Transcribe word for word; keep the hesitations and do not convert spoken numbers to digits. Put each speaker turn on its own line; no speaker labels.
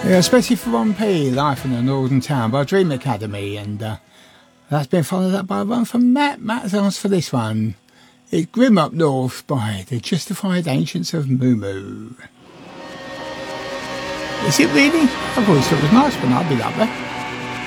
Yeah, especially for one P, Life in a Northern Town by Dream Academy, and uh, that's been followed up by one from Matt. Matt's asked for this one. It's Grim Up North by the Justified Ancients of Moo Moo. Is it really? I always thought it was nice, but I'll be up there.